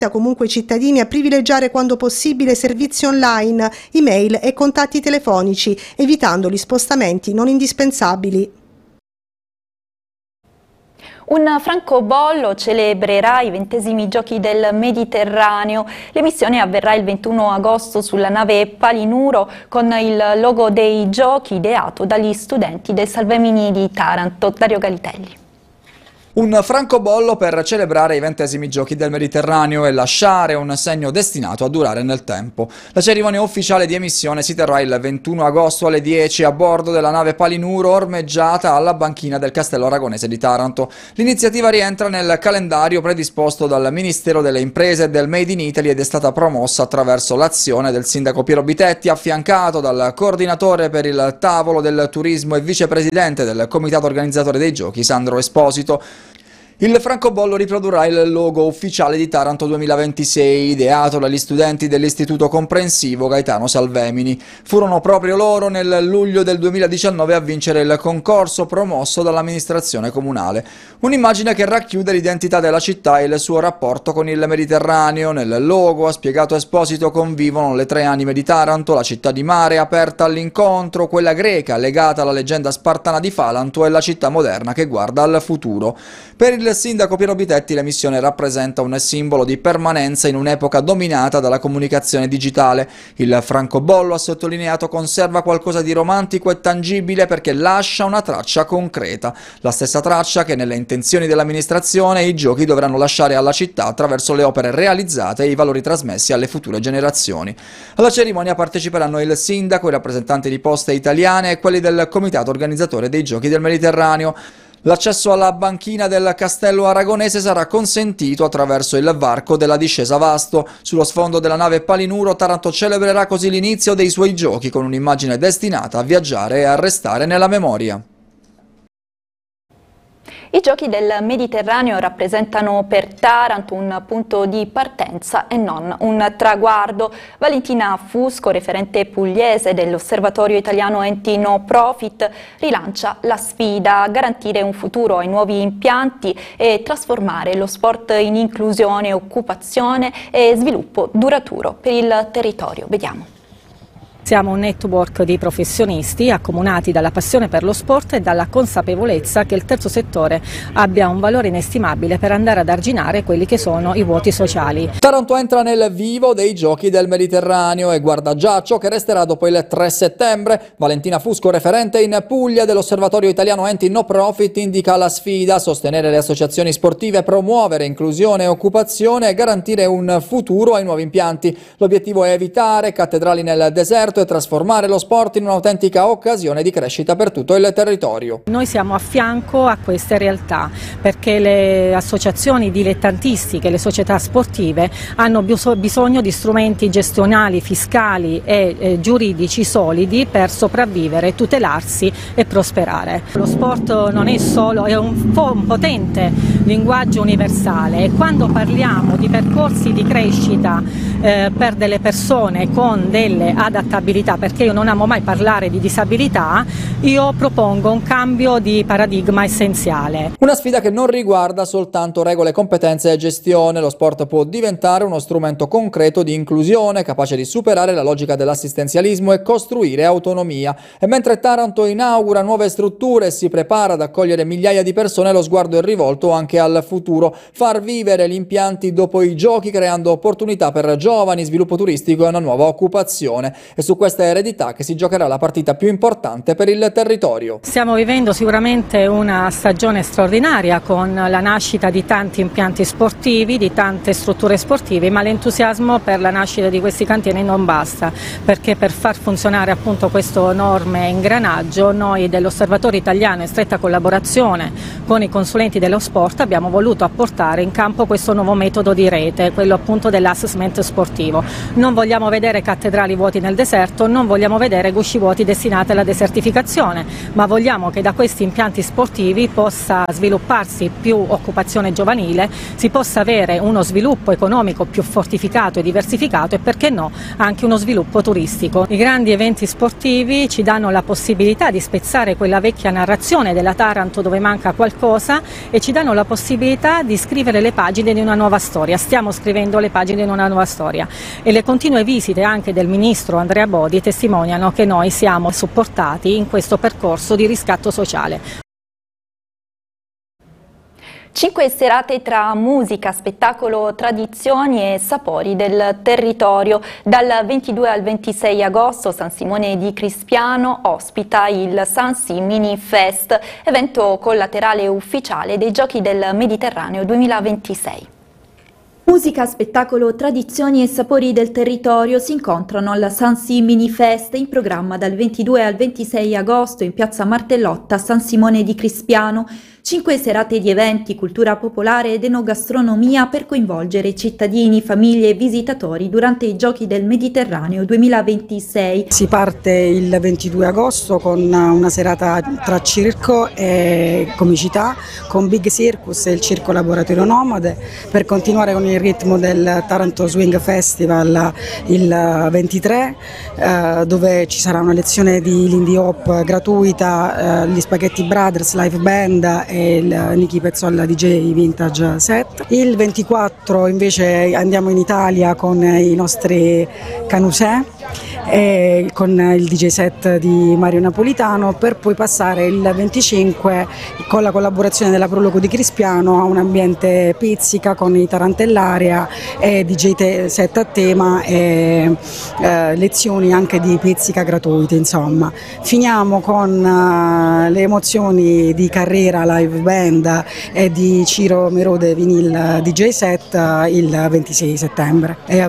comunque i cittadini a privilegiare quando possibile servizi online, email e contatti telefonici, evitando gli spostamenti non indispensabili. Un francobollo celebrerà i 20esimi Giochi del Mediterraneo. L'emissione avverrà il 21 agosto sulla nave Palinuro con il logo dei Giochi ideato dagli studenti del Salvemini di Taranto. Dario Galitelli. Un francobollo per celebrare i 20esimi Giochi del Mediterraneo e lasciare un segno destinato a durare nel tempo. La cerimonia ufficiale di emissione si terrà il 21 agosto alle 10 a bordo della nave Palinuro, ormeggiata alla banchina del Castello Aragonese di Taranto. L'iniziativa rientra nel calendario predisposto dal Ministero delle Imprese e del Made in Italy ed è stata promossa attraverso l'azione del sindaco Piero Bitetti, affiancato dal coordinatore per il tavolo del turismo e vicepresidente del comitato organizzatore dei Giochi, Sandro Esposito. Il francobollo riprodurrà il logo ufficiale di Taranto 2026, ideato dagli studenti dell'Istituto Comprensivo Gaetano Salvemini. Furono proprio loro nel luglio del 2019 a vincere il concorso promosso dall'amministrazione comunale. Un'immagine che racchiude l'identità della città e il suo rapporto con il Mediterraneo. Nel logo, ha spiegato Esposito, convivono le tre anime di Taranto, la città di mare aperta all'incontro, quella greca legata alla leggenda spartana di Falanto e la città moderna che guarda al futuro. Per il sindaco Piero Bitetti l'emissione rappresenta un simbolo di permanenza in un'epoca dominata dalla comunicazione digitale. Il francobollo, ha sottolineato, conserva qualcosa di romantico e tangibile perché lascia una traccia concreta, la stessa traccia che nelle intenzioni dell'amministrazione i giochi dovranno lasciare alla città attraverso le opere realizzate e i valori trasmessi alle future generazioni. Alla cerimonia parteciperanno il sindaco, i rappresentanti di Poste Italiane e quelli del comitato organizzatore dei Giochi del Mediterraneo. L'accesso alla banchina del Castello Aragonese sarà consentito attraverso il varco della discesa Vasto. Sullo sfondo della nave Palinuro, Taranto celebrerà così l'inizio dei suoi giochi con un'immagine destinata a viaggiare e a restare nella memoria. I Giochi del Mediterraneo rappresentano per Taranto un punto di partenza e non un traguardo. Valentina Fusco, referente pugliese dell'Osservatorio Italiano Enti No Profit, rilancia la sfida a garantire un futuro ai nuovi impianti e trasformare lo sport in inclusione, occupazione e sviluppo duraturo per il territorio. Vediamo. Siamo un network di professionisti accomunati dalla passione per lo sport e dalla consapevolezza che il terzo settore abbia un valore inestimabile per andare ad arginare quelli che sono i vuoti sociali. Taranto entra nel vivo dei Giochi del Mediterraneo e guarda già ciò che resterà dopo il 3 settembre. Valentina Fusco, referente in Puglia dell'Osservatorio Italiano Enti No Profit, indica la sfida: sostenere le associazioni sportive, promuovere inclusione e occupazione e garantire un futuro ai nuovi impianti. L'obiettivo è evitare cattedrali nel deserto e trasformare lo sport in un'autentica occasione di crescita per tutto il territorio. Noi siamo a fianco a queste realtà perché le associazioni dilettantistiche, le società sportive hanno bisogno di strumenti gestionali, fiscali e giuridici solidi per sopravvivere, tutelarsi e prosperare. Lo sport non è solo, è un potente linguaggio universale e quando parliamo di percorsi di crescita per delle persone con delle adattabilità, perché io non amo mai parlare di disabilità, io propongo un cambio di paradigma essenziale. Una sfida che non riguarda soltanto regole, competenze e gestione. Lo sport può diventare uno strumento concreto di inclusione, capace di superare la logica dell'assistenzialismo e costruire autonomia. E mentre Taranto inaugura nuove strutture e si prepara ad accogliere migliaia di persone, lo sguardo è rivolto anche al futuro: far vivere gli impianti dopo i giochi, creando opportunità per giovani, sviluppo turistico e una nuova occupazione. È su questa eredità che si giocherà la partita più importante per il territorio. Stiamo vivendo sicuramente una stagione straordinaria con la nascita di tanti impianti sportivi, di tante strutture sportive, ma l'entusiasmo per la nascita di questi cantieri non basta, perché per far funzionare appunto questo enorme ingranaggio noi dell'Osservatorio Italiano, in stretta collaborazione con i consulenti dello sport, abbiamo voluto apportare in campo questo nuovo metodo di rete, quello appunto dell'assessment sportivo. Non vogliamo vedere cattedrali vuoti nel deserto, certo non vogliamo vedere gusci vuoti destinati alla desertificazione, ma vogliamo che da questi impianti sportivi possa svilupparsi più occupazione giovanile, si possa avere uno sviluppo economico più fortificato e diversificato e, perché no, anche uno sviluppo turistico. I grandi eventi sportivi ci danno la possibilità di spezzare quella vecchia narrazione della Taranto dove manca qualcosa e ci danno la possibilità di scrivere le pagine di una nuova storia. Stiamo scrivendo le pagine di una nuova storia e le continue visite anche del ministro Andrea Bodi testimoniano che noi siamo supportati in questo percorso di riscatto sociale. 5 serate tra musica, spettacolo, tradizioni e sapori del territorio. Dal 22 al 26 agosto San Simone di Crispiano ospita il Sansi Mini Fest, evento collaterale ufficiale dei Giochi del Mediterraneo 2026. Musica, spettacolo, tradizioni e sapori del territorio si incontrano alla Sansi Mini Fest, in programma dal 22 al 26 agosto in piazza Martellotta, San Simone di Crispiano. 5 serate di eventi, cultura popolare ed enogastronomia per coinvolgere cittadini, famiglie e visitatori durante i Giochi del Mediterraneo 2026. Si parte il 22 agosto con una serata tra circo e comicità con Big Circus e il Circo Laboratorio Nomade, per continuare con il ritmo del Taranto Swing Festival il 23, dove ci sarà una lezione di Lindy Hop gratuita, gli Spaghetti Brothers Live Band e il Nicky Pezzolla DJ Vintage Set. Il 24 invece andiamo in Italia con i nostri Canusè e con il DJ set di Mario Napolitano, per poi passare il 25 con la collaborazione della Prologo di Crispiano a un ambiente pizzica con i Tarantellaria e DJ set a tema e lezioni anche di pizzica gratuite. Insomma, finiamo con le emozioni di Carrera Live Band e di Ciro Merode Vinyl DJ set il 26 settembre e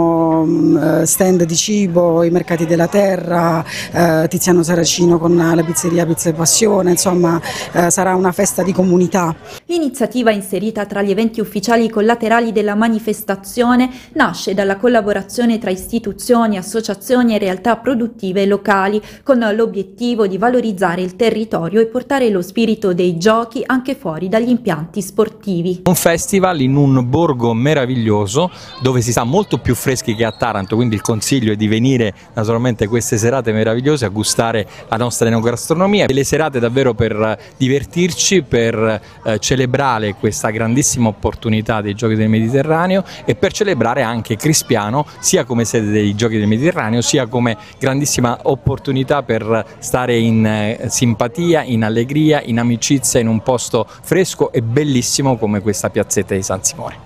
avremo stand di cibo, i mercati della terra, Tiziano Saracino con la pizzeria Pizza e Passione. Insomma, sarà una festa di comunità. L'iniziativa, inserita tra gli eventi ufficiali collaterali della manifestazione, nasce dalla collaborazione tra istituzioni, associazioni e realtà produttive locali, con l'obiettivo di valorizzare il territorio e portare lo spirito dei giochi anche fuori dagli impianti sportivi. Un festival in un borgo meraviglioso dove si sta molto più freschi che a Taranto, quindi il consiglio è di venire naturalmente queste serate meravigliose a gustare la nostra enogastronomia, e le serate davvero per divertirci, per celebrare questa grandissima opportunità dei Giochi del Mediterraneo e per celebrare anche Crispiano sia come sede dei Giochi del Mediterraneo sia come grandissima opportunità per stare in simpatia, in allegria, in amicizia, in un posto fresco e bellissimo come questa piazzetta di San Simone.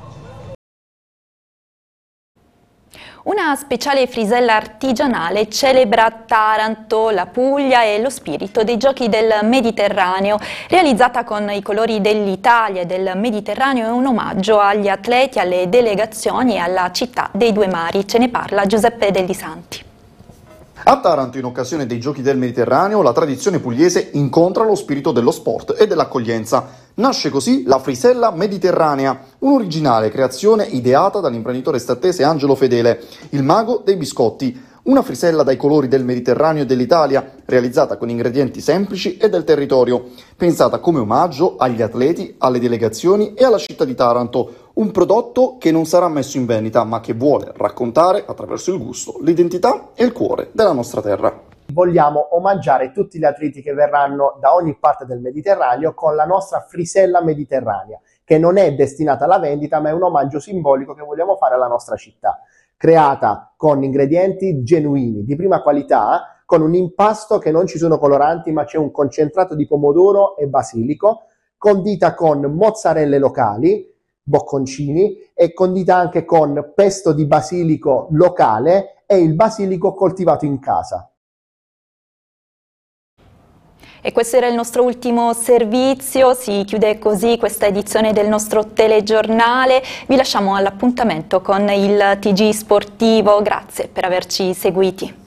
Una speciale frisella artigianale celebra Taranto, la Puglia e lo spirito dei Giochi del Mediterraneo. Realizzata con i colori dell'Italia e del Mediterraneo, è un omaggio agli atleti, alle delegazioni e alla città dei due mari. Ce ne parla Giuseppe Delli Santi. A Taranto, in occasione dei Giochi del Mediterraneo, la tradizione pugliese incontra lo spirito dello sport e dell'accoglienza. Nasce così la Frisella Mediterranea, un'originale creazione ideata dall'imprenditore stattese Angelo Fedele, il mago dei biscotti. Una frisella dai colori del Mediterraneo e dell'Italia, realizzata con ingredienti semplici e del territorio, pensata come omaggio agli atleti, alle delegazioni e alla città di Taranto. Un prodotto che non sarà messo in vendita, ma che vuole raccontare, attraverso il gusto, l'identità e il cuore della nostra terra. Vogliamo omaggiare tutti gli atleti che verranno da ogni parte del Mediterraneo con la nostra Frisella Mediterranea, che non è destinata alla vendita, ma è un omaggio simbolico che vogliamo fare alla nostra città. Creata con ingredienti genuini, di prima qualità, con un impasto che non ci sono coloranti, ma c'è un concentrato di pomodoro e basilico, condita con mozzarelle locali, bocconcini, e condita anche con pesto di basilico locale e il basilico coltivato in casa. E questo era il nostro ultimo servizio, si chiude così questa edizione del nostro telegiornale. Vi lasciamo all'appuntamento con il TG Sportivo, grazie per averci seguiti.